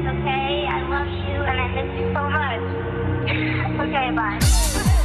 okay? I love you and I miss you so much. Okay, bye.